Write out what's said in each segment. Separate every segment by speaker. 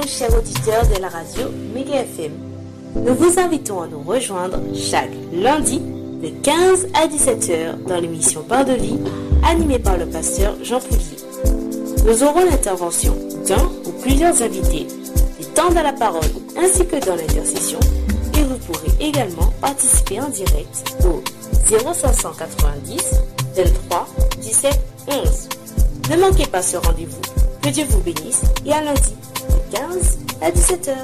Speaker 1: Chers auditeurs de la radio Méga FM, nous vous invitons à nous rejoindre chaque lundi de 15 à 17 heures dans l'émission Pain de vie animée par le pasteur Jean Poulier. Nous aurons l'intervention d'un ou plusieurs invités, du temps de la parole ainsi que dans l'intercession, et vous pourrez également participer en direct au 0590 23 17 11. Ne manquez pas ce rendez-vous. Que Dieu vous bénisse et à lundi de 15 à 17 heures.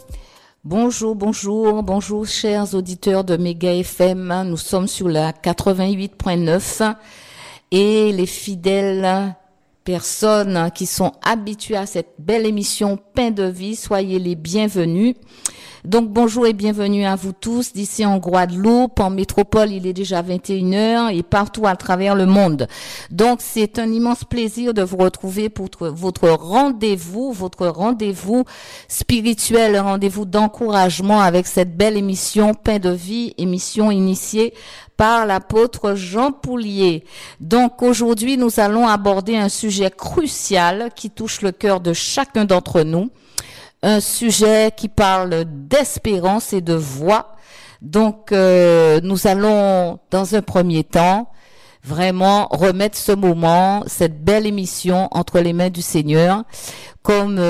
Speaker 2: Bonjour, chers auditeurs de Méga FM. Nous sommes sur la 88.9 et les fidèles personnes qui sont habituées à cette belle émission Pain de vie, soyez les bienvenus. Donc bonjour et bienvenue à vous tous d'ici en Guadeloupe, en métropole, il est déjà 21h et partout à travers le monde. Donc c'est un immense plaisir de vous retrouver pour votre rendez-vous spirituel, un rendez-vous d'encouragement avec cette belle émission Pain de vie, émission initiée par l'apôtre Jean Poulier. Donc aujourd'hui, nous allons aborder un sujet crucial qui touche le cœur de chacun d'entre nous. Un sujet qui parle d'espérance et de voix. Donc, nous allons, dans un premier temps, vraiment remettre ce moment, cette belle émission entre les mains du Seigneur. Comme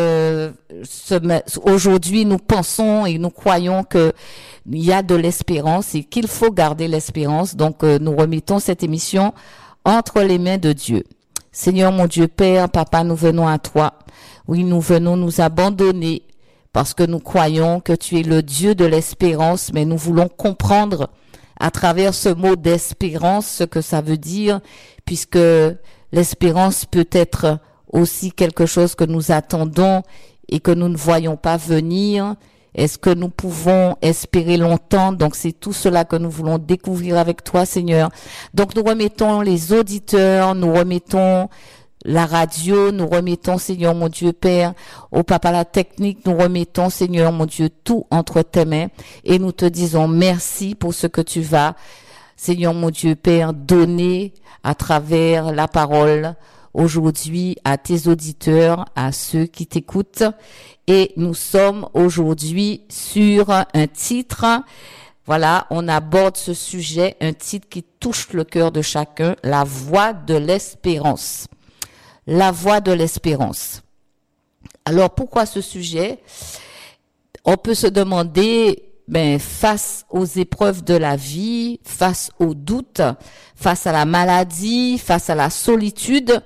Speaker 2: aujourd'hui, nous pensons et nous croyons que il y a de l'espérance et qu'il faut garder l'espérance. Donc, nous remettons cette émission entre les mains de Dieu. Seigneur, mon Dieu, Père, Papa, nous venons à toi. Oui, nous venons nous abandonner parce que nous croyons que tu es le Dieu de l'espérance, mais nous voulons comprendre à travers ce mot d'espérance ce que ça veut dire, puisque l'espérance peut être aussi quelque chose que nous attendons et que nous ne voyons pas venir. Est-ce que nous pouvons espérer longtemps? Donc c'est tout cela que nous voulons découvrir avec toi, Seigneur. Donc nous remettons les auditeurs, nous remettons la radio, nous remettons, Seigneur mon Dieu Père, au Papa la technique, nous remettons, Seigneur mon Dieu, tout entre tes mains et nous te disons merci pour ce que tu vas, Seigneur mon Dieu Père, donner à travers la parole aujourd'hui à tes auditeurs, à ceux qui t'écoutent. Et nous sommes aujourd'hui sur un titre. Voilà, on aborde ce sujet, un titre qui touche le cœur de chacun, la voix de l'espérance. La voix de l'espérance. Alors, pourquoi ce sujet? On peut se demander, face aux épreuves de la vie, face aux doutes, face à la maladie, face à la solitude,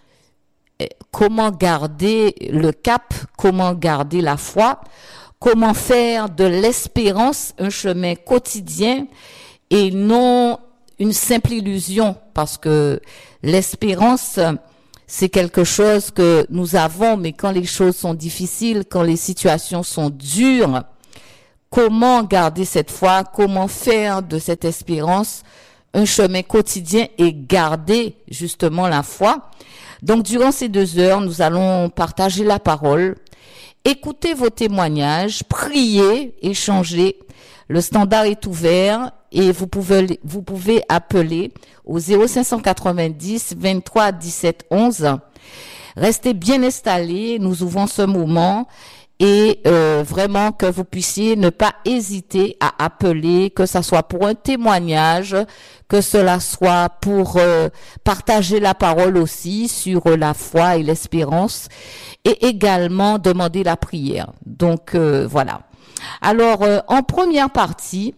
Speaker 2: comment garder le cap, comment garder la foi, comment faire de l'espérance un chemin quotidien et non une simple illusion, parce que l'espérance, c'est quelque chose que nous avons, mais quand les choses sont difficiles, quand les situations sont dures, comment garder cette foi, comment faire de cette espérance un chemin quotidien et garder justement la foi. Donc, durant ces 2 heures, nous allons partager la parole, écouter vos témoignages, prier, échanger. Le standard est ouvert et vous pouvez appeler au 0590 23 17 11. Restez bien installés, nous ouvrons ce moment et vraiment que vous puissiez ne pas hésiter à appeler, que ça soit pour un témoignage, que cela soit pour partager la parole aussi sur la foi et l'espérance et également demander la prière. Donc voilà. Alors en première partie,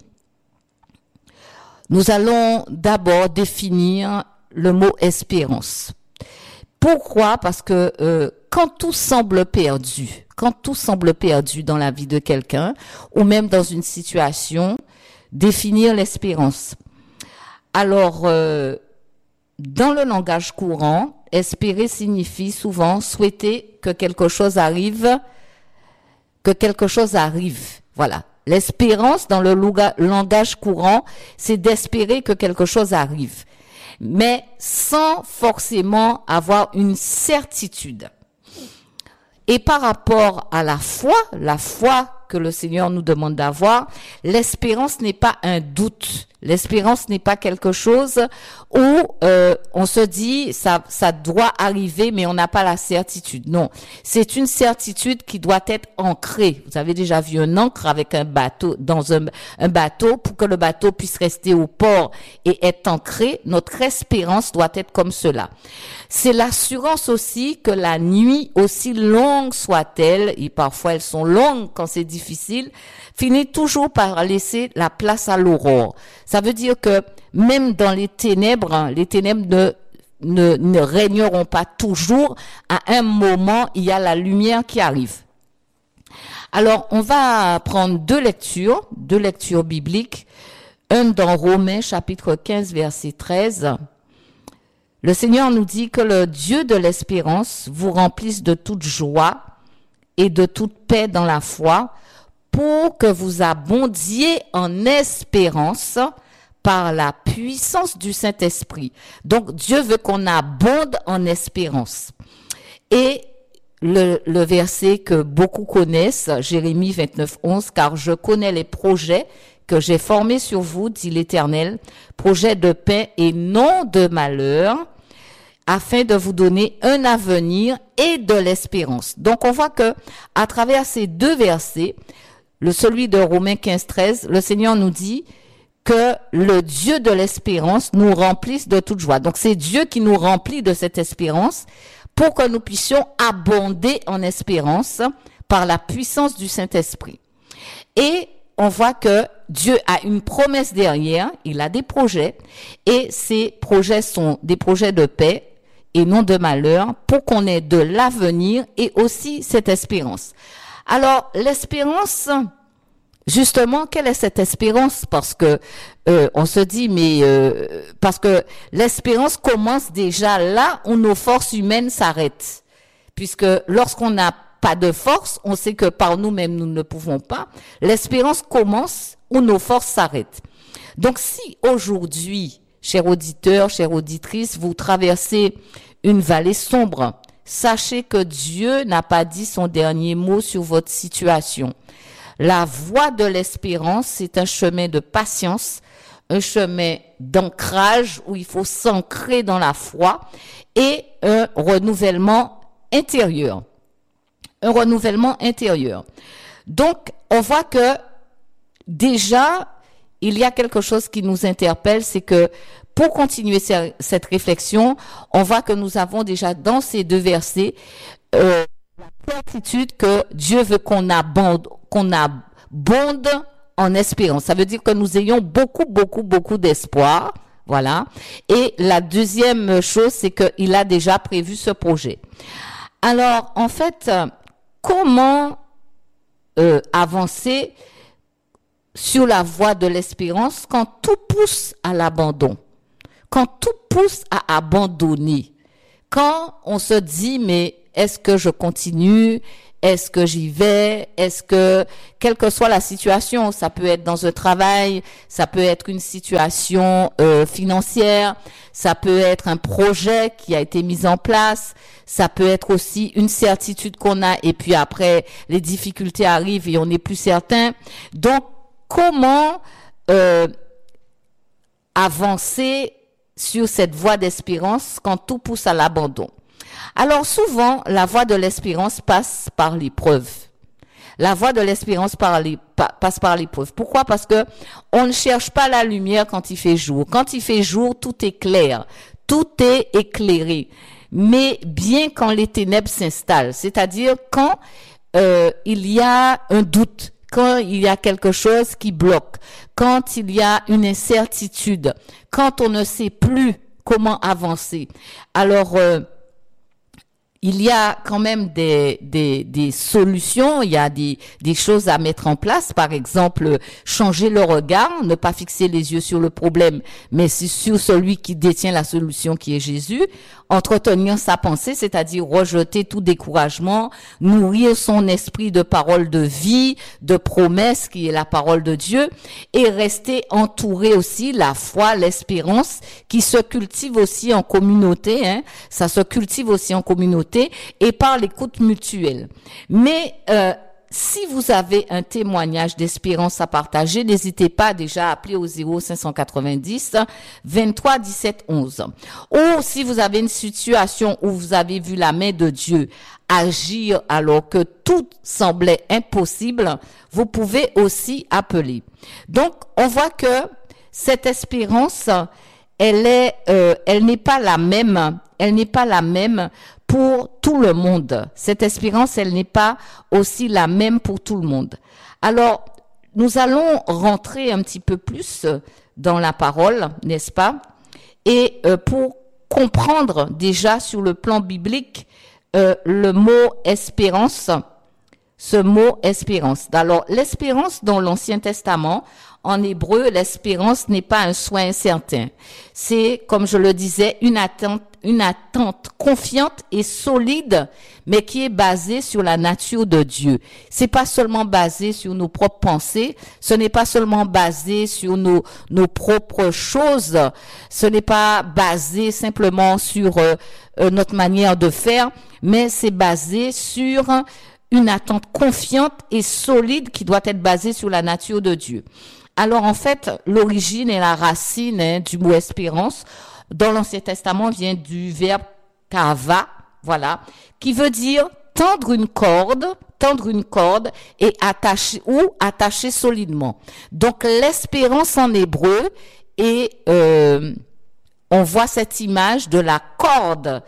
Speaker 2: nous allons d'abord définir le mot espérance. Pourquoi? Parce que quand tout semble perdu dans la vie de quelqu'un, ou même dans une situation, définir l'espérance. Alors, dans le langage courant, espérer signifie souvent souhaiter que quelque chose arrive. Voilà. L'espérance, dans le langage courant, c'est d'espérer que quelque chose arrive, mais sans forcément avoir une certitude. Et par rapport à la foi que le Seigneur nous demande d'avoir, l'espérance n'est pas un doute, L'espérance n'est pas quelque chose où on se dit ça doit arriver, mais on n'a pas la certitude. Non, c'est une certitude qui doit être ancrée. Vous avez déjà vu un ancre avec un bateau dans un bateau pour que le bateau puisse rester au port et être ancré. Notre espérance doit être comme cela. C'est l'assurance aussi que la nuit, aussi longue soit-elle, et parfois elles sont longues quand c'est difficile, finit toujours par laisser la place à l'aurore. Ça veut dire que même dans les ténèbres ne régneront pas toujours. À un moment, il y a la lumière qui arrive. Alors, on va prendre deux lectures bibliques. Une dans Romains, chapitre 15, verset 13. Le Seigneur nous dit que le Dieu de l'espérance vous remplisse de toute joie et de toute paix dans la foi, pour que vous abondiez en espérance par la puissance du Saint-Esprit. Donc, Dieu veut qu'on abonde en espérance. Et le verset que beaucoup connaissent, Jérémie 29, 11, car je connais les projets que j'ai formés sur vous, dit l'Éternel, projets de paix et non de malheur, afin de vous donner un avenir et de l'espérance. Donc, on voit que à travers ces deux versets, celui de Romains 15, 13, le Seigneur nous dit que le Dieu de l'espérance nous remplisse de toute joie. Donc, c'est Dieu qui nous remplit de cette espérance pour que nous puissions abonder en espérance par la puissance du Saint-Esprit. Et on voit que Dieu a une promesse derrière, il a des projets, et ces projets sont des projets de paix et non de malheur, pour qu'on ait de l'avenir et aussi cette espérance. Alors, l'espérance, justement, quelle est cette espérance? Parce que on se dit, parce que l'espérance commence déjà là où nos forces humaines s'arrêtent. Puisque lorsqu'on n'a pas de force, on sait que par nous-mêmes, nous ne pouvons pas. L'espérance commence où nos forces s'arrêtent. Donc, si aujourd'hui, chers auditeurs, chères auditrices, vous traversez une vallée sombre, sachez que Dieu n'a pas dit son dernier mot sur votre situation. La voie de l'espérance, c'est un chemin de patience, un chemin d'ancrage où il faut s'ancrer dans la foi et un renouvellement intérieur. Un renouvellement intérieur. Donc, on voit que déjà, il y a quelque chose qui nous interpelle, c'est que pour continuer cette réflexion, on voit que nous avons déjà dans ces deux versets la certitude que Dieu veut qu'on abonde en espérance. Ça veut dire que nous ayons beaucoup d'espoir. Voilà. Et la deuxième chose, c'est qu'il a déjà prévu ce projet. Alors, en fait, comment avancer sur la voie de l'espérance quand tout pousse à l'abandon, quand tout pousse à abandonner, quand on se dit, mais est-ce que je continue? Est-ce que j'y vais? Est-ce que, quelle que soit la situation, ça peut être dans un travail, ça peut être une situation financière, ça peut être un projet qui a été mis en place, ça peut être aussi une certitude qu'on a et puis après les difficultés arrivent et on n'est plus certain. Donc, comment avancer sur cette voie d'espérance quand tout pousse à l'abandon? Alors souvent, la voie de l'espérance passe par l'épreuve. La voie de l'espérance passe par l'épreuve. Pourquoi? Parce que on ne cherche pas la lumière quand il fait jour. Quand il fait jour, tout est clair, tout est éclairé. Mais bien quand les ténèbres s'installent, c'est-à-dire quand il y a un doute, quand il y a quelque chose qui bloque, quand il y a une incertitude, quand on ne sait plus comment avancer. Alors, il y a quand même des solutions, il y a des choses à mettre en place. Par exemple, changer le regard, ne pas fixer les yeux sur le problème, mais sur celui qui détient la solution qui est Jésus. Entretenir sa pensée, c'est-à-dire rejeter tout découragement, nourrir son esprit de paroles de vie, de promesses qui est la parole de Dieu, et rester entouré aussi, la foi, l'espérance, qui se cultive aussi en communauté, ça se cultive aussi en communauté, et par l'écoute mutuelle. Mais si vous avez un témoignage d'espérance à partager, n'hésitez pas déjà à appeler au 0590 23 17 11. Ou si vous avez une situation où vous avez vu la main de Dieu agir alors que tout semblait impossible, vous pouvez aussi appeler. Donc, on voit que cette espérance, elle n'est pas la même pour tout le monde. Cette espérance, elle n'est pas aussi la même pour tout le monde. Alors, nous allons rentrer un petit peu plus dans la parole, n'est-ce pas? Et pour comprendre déjà sur le plan biblique le mot espérance, ce mot espérance. Alors, l'espérance dans l'Ancien Testament, en hébreu, l'espérance n'est pas un soin incertain. C'est, comme je le disais, une attente confiante et solide, mais qui est basée sur la nature de Dieu. C'est pas seulement basé sur nos propres pensées, ce n'est pas seulement basé sur nos propres choses, ce n'est pas basé simplement sur notre manière de faire, mais c'est basé sur une attente confiante et solide qui doit être basée sur la nature de Dieu. Alors en fait, l'origine et la racine du mot espérance dans l'Ancien Testament vient du verbe kava, voilà, qui veut dire tendre une corde et attacher solidement. Donc l'espérance en hébreu et on voit cette image de la corde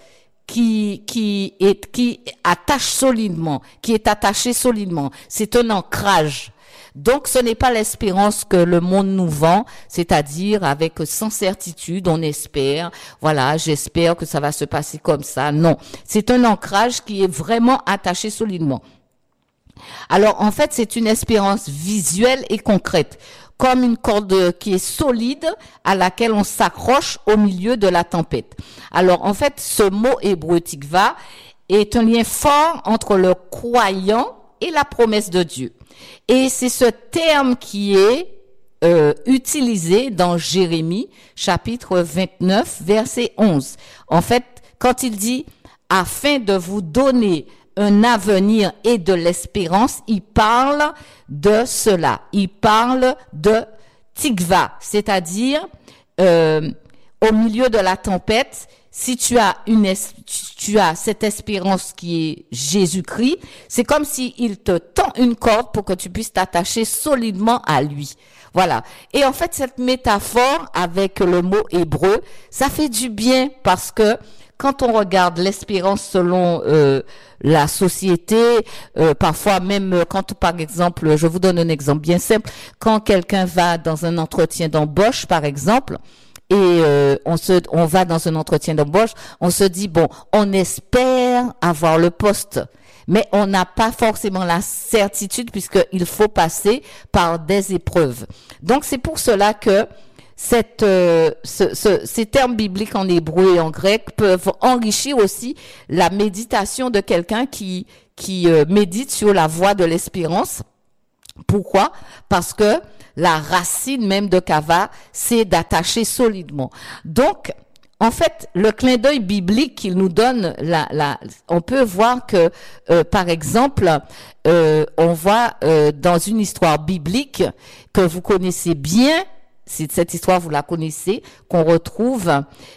Speaker 2: qui attache solidement, qui est attachée solidement. C'est un ancrage. Donc, ce n'est pas l'espérance que le monde nous vend, c'est-à-dire avec sans certitude, on espère, voilà, j'espère que ça va se passer comme ça. Non, c'est un ancrage qui est vraiment attaché solidement. Alors, en fait, c'est une espérance visuelle et concrète, comme une corde qui est solide à laquelle on s'accroche au milieu de la tempête. Alors, en fait, ce mot hébreu tikva est un lien fort entre le croyant et la promesse de Dieu. Et c'est ce terme qui est utilisé dans Jérémie, chapitre 29, verset 11. En fait, quand il dit « afin de vous donner un avenir et de l'espérance », il parle de cela. Il parle de tikva, c'est-à-dire au milieu de la tempête, si tu as cette espérance qui est Jésus-Christ, c'est comme si il te tend une corde pour que tu puisses t'attacher solidement à lui. Voilà. Et en fait, cette métaphore avec le mot hébreu, ça fait du bien parce que quand on regarde l'espérance selon la société, parfois même quand, par exemple, je vous donne un exemple bien simple, quand quelqu'un va dans un entretien d'embauche, par exemple, et on va dans un entretien d'embauche, on se dit bon, on espère avoir le poste, mais on n'a pas forcément la certitude puisqu'il faut passer par des épreuves. Donc c'est pour cela que ces termes bibliques en hébreu et en grec peuvent enrichir aussi la méditation de quelqu'un qui médite sur la voie de l'espérance. Pourquoi? Parce que la racine même de kava, c'est d'attacher solidement. Donc, en fait, le clin d'œil biblique qu'il nous donne, on peut voir que, par exemple, on voit dans une histoire biblique que vous connaissez bien, cette histoire vous la connaissez, qu'on retrouve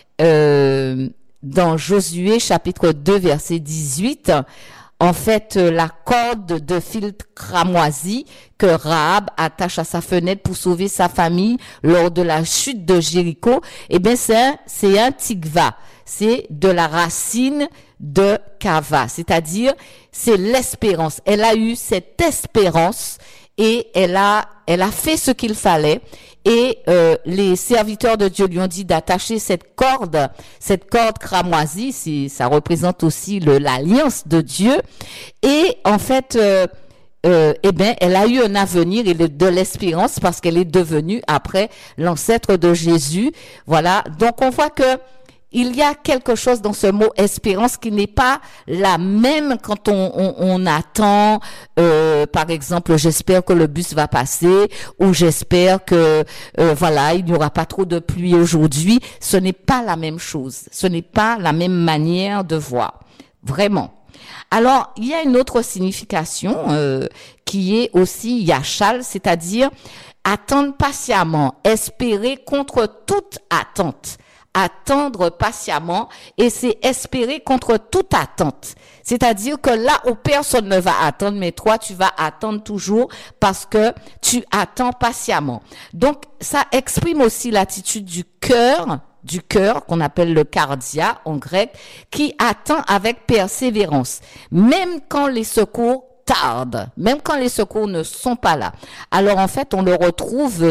Speaker 2: dans Josué chapitre 2 verset 18. En fait, la corde de fil cramoisi que Rahab attache à sa fenêtre pour sauver sa famille lors de la chute de Jéricho, eh bien, c'est un tikva. C'est de la racine de kava. C'est-à-dire, c'est l'espérance. Elle a eu cette espérance et elle a fait ce qu'il fallait. Et les serviteurs de Dieu lui ont dit d'attacher cette corde cramoisie, ça représente aussi l'alliance de Dieu. Et en fait, eh bien, elle a eu un avenir et de l'espérance parce qu'elle est devenue après l'ancêtre de Jésus. Voilà. Donc on voit que il y a quelque chose dans ce mot espérance qui n'est pas la même quand on attend, par exemple, j'espère que le bus va passer ou j'espère que, voilà, il n'y aura pas trop de pluie aujourd'hui. Ce n'est pas la même chose. Ce n'est pas la même manière de voir. Vraiment. Alors, il y a une autre signification qui est aussi yachal, c'est-à-dire attendre patiemment, espérer contre toute attente. Attendre patiemment et c'est espérer contre toute attente. C'est-à-dire que là où personne ne va attendre, mais toi tu vas attendre toujours parce que tu attends patiemment. Donc ça exprime aussi l'attitude du cœur qu'on appelle le cardia en grec, qui attend avec persévérance, même quand les secours tardent, même quand les secours ne sont pas là. Alors en fait, on le retrouve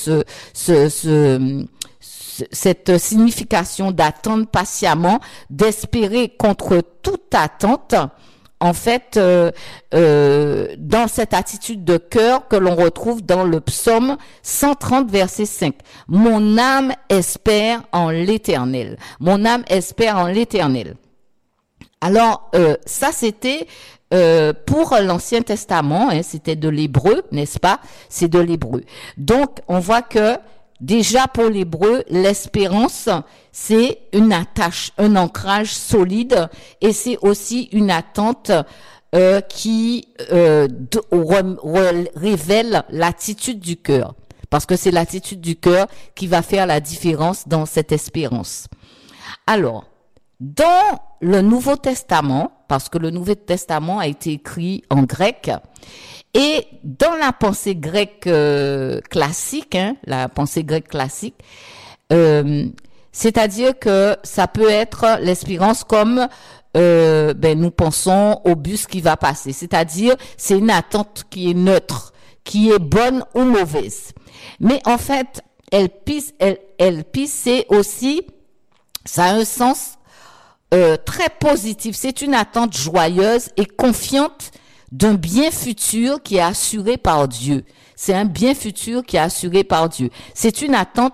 Speaker 2: cette signification d'attendre patiemment, d'espérer contre toute attente, en fait, dans cette attitude de cœur que l'on retrouve dans le psaume 130, verset 5. Mon âme espère en l'Éternel. Mon âme espère en l'Éternel. Alors, ça c'était pour l'Ancien Testament, c'était de l'hébreu, n'est-ce pas? C'est de l'hébreu. Donc, on voit que déjà pour l'hébreu, l'espérance, c'est une attache, un ancrage solide et c'est aussi une attente qui révèle l'attitude du cœur. Parce que c'est l'attitude du cœur qui va faire la différence dans cette espérance. Alors, dans le Nouveau Testament, parce que le Nouveau Testament a été écrit en grec, et dans la pensée grecque classique, la pensée grecque classique, c'est-à-dire que ça peut être l'espérance comme nous pensons au bus qui va passer, c'est-à-dire c'est une attente qui est neutre, qui est bonne ou mauvaise. Mais en fait, elle pisse, c'est aussi, ça a un sens très positif. C'est une attente joyeuse et confiante d'un bien futur qui est assuré par Dieu. C'est un bien futur qui est assuré par Dieu. C'est une attente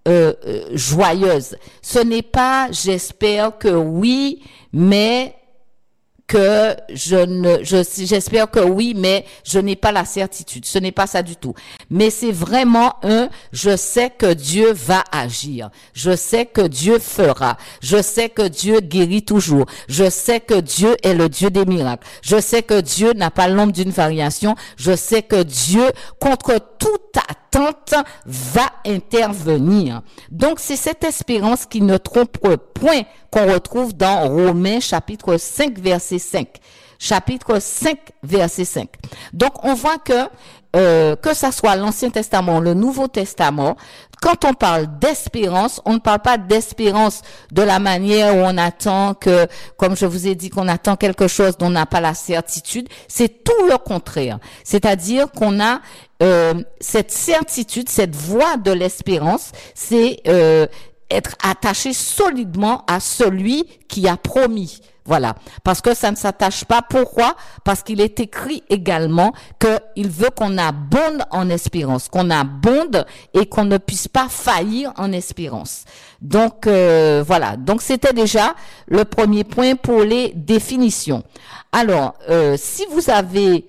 Speaker 2: joyeuse. Ce n'est pas j'espère que oui, mais que j'espère que oui, mais je n'ai pas la certitude. Ce n'est pas ça du tout. Mais c'est vraiment je sais que Dieu va agir. Je sais que Dieu fera. Je sais que Dieu guérit toujours. Je sais que Dieu est le Dieu des miracles. Je sais que Dieu n'a pas l'ombre d'une variation. Je sais que Dieu, contre toute attente, va intervenir. Donc, c'est cette espérance qui ne trompe point qu'on retrouve dans Romains chapitre 5, verset 5. Chapitre 5, verset 5. Donc, on voit que ça soit l'Ancien Testament, le Nouveau Testament, quand on parle d'espérance, on ne parle pas d'espérance de la manière où on attend que, comme je vous ai dit, qu'on attend quelque chose dont on n'a pas la certitude. C'est tout le contraire. C'est-à-dire qu'on a cette certitude, cette voie de l'espérance, c'est être attaché solidement à celui qui a promis. Voilà. Parce que ça ne s'attache pas. Pourquoi? Parce qu'il est écrit également qu'il veut qu'on abonde en espérance, qu'on abonde et qu'on ne puisse pas faillir en espérance. Donc, voilà. Donc, c'était déjà le premier point pour les définitions. Alors, si vous avez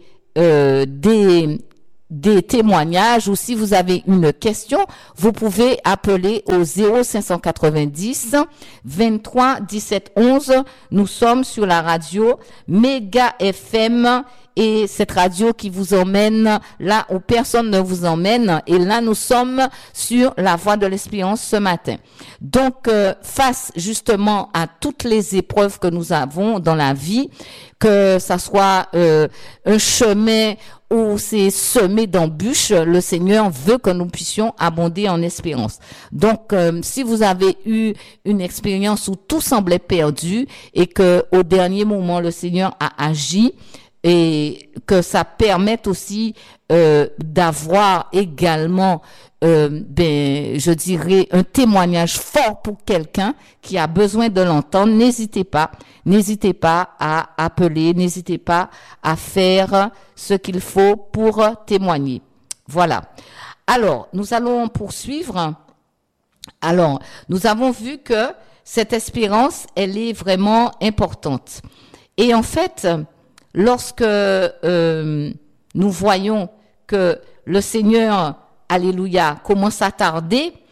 Speaker 2: des témoignages ou si vous avez une question, vous pouvez appeler au 0590 23 17 11. Nous sommes sur la radio Méga FM et cette radio qui vous emmène là où personne ne vous emmène. Et là, nous sommes sur la voie de l'espérance ce matin. Donc, face justement à toutes les épreuves que nous avons dans la vie, que ça soit un chemin où c'est semé d'embûches, le Seigneur veut que nous puissions abonder en espérance. Donc, si vous avez eu une expérience où tout semblait perdu et que au dernier moment le Seigneur a agi, et que ça permette aussi d'avoir également je dirais un témoignage fort pour quelqu'un qui a besoin de l'entendre, n'hésitez pas à appeler, n'hésitez pas à faire ce qu'il faut pour témoigner. Voilà. Alors, nous allons poursuivre. Alors, nous avons vu que cette espérance, elle est vraiment importante. Et en fait, lorsque nous voyons que le Seigneur, alléluia, commence à tarder,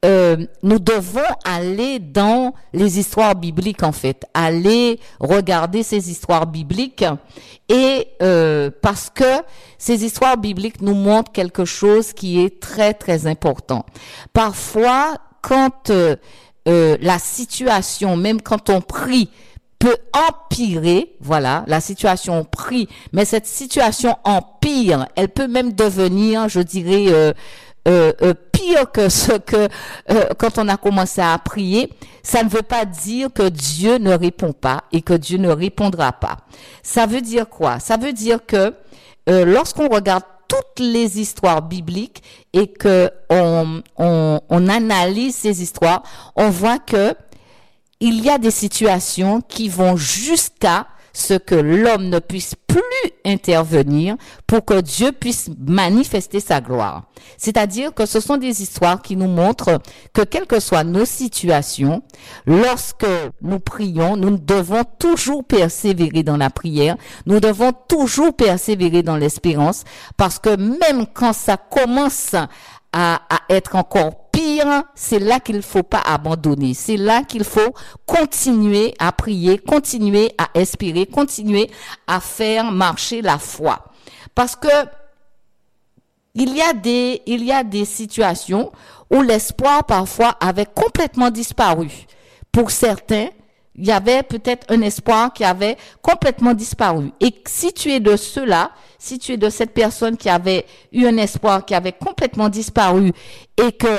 Speaker 2: nous devons aller dans les histoires bibliques en fait, aller regarder ces histoires bibliques et parce que ces histoires bibliques nous montrent quelque chose qui est très très important. Parfois, quand la situation, même quand on prie, peut empirer, voilà, la situation prie, mais cette situation empire, elle peut même devenir, je dirais, pire que ce que quand on a commencé à prier, ça ne veut pas dire que Dieu ne répond pas et que Dieu ne répondra pas. Ça veut dire quoi? Ça veut dire que lorsqu'on regarde toutes les histoires bibliques et que on analyse ces histoires, on voit que il y a des situations qui vont jusqu'à ce que l'homme ne puisse plus intervenir pour que Dieu puisse manifester sa gloire. C'est-à-dire que ce sont des histoires qui nous montrent que quelles que soient nos situations, lorsque nous prions, nous devons toujours persévérer dans la prière, nous devons toujours persévérer dans l'espérance, parce que même quand ça commence à être encore pire, c'est là qu'il ne faut pas abandonner. C'est là qu'il faut continuer à prier, continuer à espérer, continuer à faire marcher la foi. Parce que il y a des situations où l'espoir parfois avait complètement disparu. Pour certains, il y avait peut-être un espoir qui avait complètement disparu. Et si tu es de ceux-là, si tu es de cette personne qui avait eu un espoir qui avait complètement disparu et que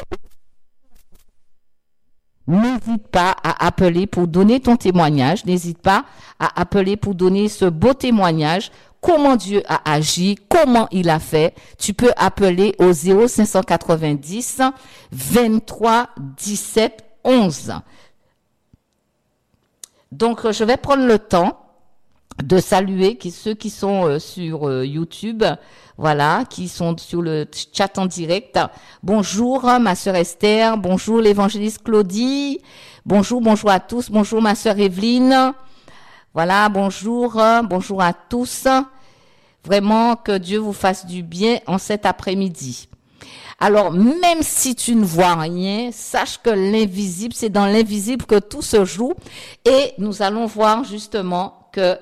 Speaker 2: n'hésite pas à appeler pour donner ton témoignage, n'hésite pas à appeler pour donner ce beau témoignage, comment Dieu a agi, comment il a fait. Tu peux appeler au 0590 23 17 11. Donc, je vais prendre le temps de saluer ceux qui sont sur YouTube, voilà, qui sont sur le chat en direct. Bonjour ma sœur Esther, bonjour l'évangéliste Claudie, bonjour à tous, bonjour ma sœur Evelyne. Voilà, bonjour à tous. Vraiment que Dieu vous fasse du bien en cet après-midi. Alors, même si tu ne vois rien, sache que l'invisible, c'est dans l'invisible que tout se joue. Et nous allons voir justement que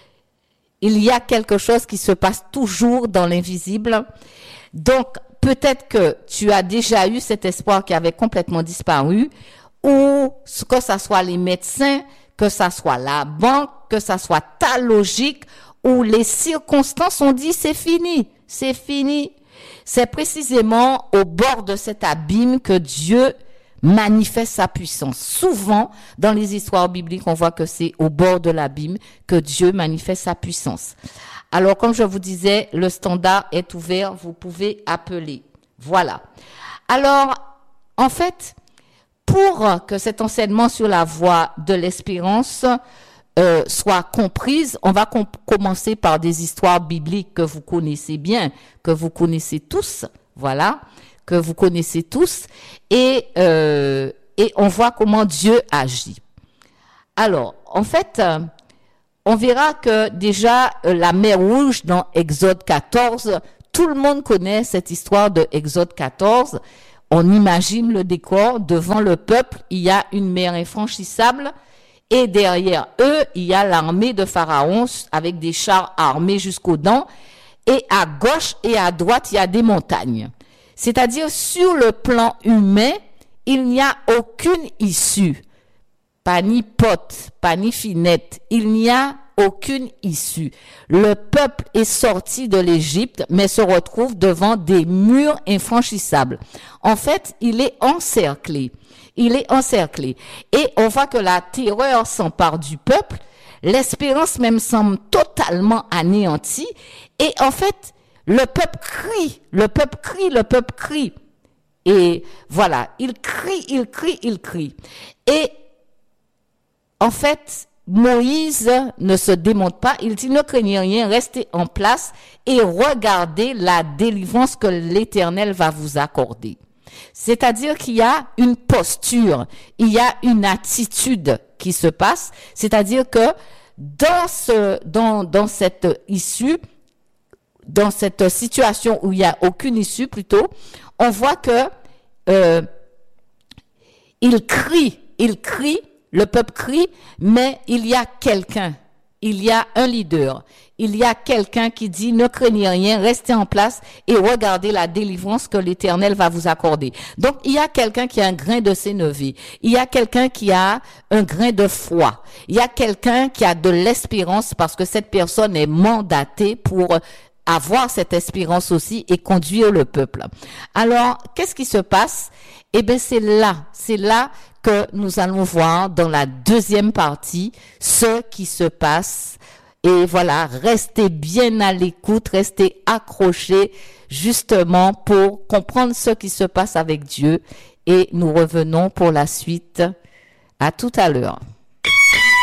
Speaker 2: il y a quelque chose qui se passe toujours dans l'invisible. Donc, peut-être que tu as déjà eu cet espoir qui avait complètement disparu, ou que ça soit les médecins, que ça soit la banque, que ça soit ta logique, où les circonstances ont dit c'est fini, c'est fini. C'est précisément au bord de cet abîme que Dieu manifeste sa puissance. Souvent, dans les histoires bibliques, on voit que c'est au bord de l'abîme que Dieu manifeste sa puissance. Alors, comme je vous disais, le standard est ouvert, vous pouvez appeler. Voilà. Alors, en fait, pour que cet enseignement sur la voie de l'espérance soit comprise, on va commencer par des histoires bibliques que vous connaissez bien, que vous connaissez tous, voilà, que vous connaissez tous, et on voit comment Dieu agit. Alors, en fait, on verra que déjà la mer Rouge dans Exode 14, tout le monde connaît cette histoire de Exode 14. On imagine le décor, devant le peuple, il y a une mer infranchissable, et derrière eux, il y a l'armée de Pharaon avec des chars armés jusqu'aux dents. Et à gauche et à droite, il y a des montagnes. C'est-à-dire, sur le plan humain, il n'y a aucune issue. Pas ni pote, pas ni finette. Il n'y a aucune issue. Le peuple est sorti de l'Égypte, mais se retrouve devant des murs infranchissables. En fait, il est encerclé. Il est encerclé. Et on voit que la terreur s'empare du peuple. L'espérance même semble totalement anéantie. Et en fait, le peuple crie, le peuple crie, le peuple crie. Et voilà, il crie, il crie, il crie. Et en fait, Moïse ne se démonte pas. Il dit, ne craignez rien, restez en place et regardez la délivrance que l'Éternel va vous accorder. C'est-à-dire qu'il y a une posture, il y a une attitude qui se passe. C'est-à-dire que dans cette issue, dans cette situation où il y a aucune issue plutôt, on voit que il crie, le peuple crie, mais il y a quelqu'un, il y a un leader, il y a quelqu'un qui dit ne craignez rien, restez en place et regardez la délivrance que l'Éternel va vous accorder. Donc il y a quelqu'un qui a un grain de sénévé, il y a quelqu'un qui a un grain de foi, il y a quelqu'un qui a de l'espérance parce que cette personne est mandatée pour avoir cette espérance aussi et conduire le peuple. Alors, qu'est-ce qui se passe? Eh bien, c'est là que nous allons voir dans la deuxième partie ce qui se passe. Et voilà, restez bien à l'écoute, restez accrochés justement pour comprendre ce qui se passe avec Dieu. Et nous revenons pour la suite. À tout à l'heure.